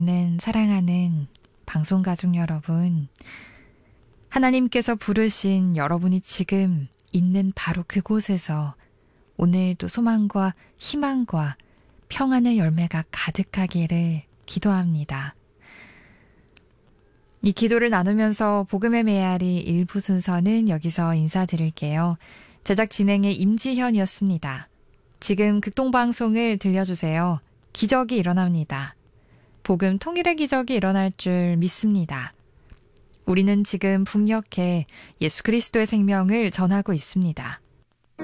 사랑하는 방송가족 여러분, 하나님께서 부르신 여러분이 지금 있는 바로 그곳에서 오늘도 소망과 희망과 평안의 열매가 가득하기를 기도합니다. 이 기도를 나누면서 복음의 메아리 일부 순서는 여기서 인사드릴게요. 제작 진행의 임지현이었습니다. 지금 극동방송을 들려주세요. 기적이 일어납니다. 복음 통일의 기적이 일어날 줄 믿습니다. 우리는 지금 북녘에 예수 그리스도의 생명을 전하고 있습니다.